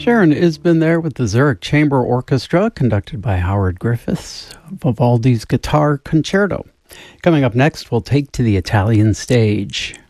Sharon Isbin there with the Zurich Chamber Orchestra, conducted by Howard Griffiths, Vivaldi's Guitar Concerto. Coming up next, we'll take to the Italian stage.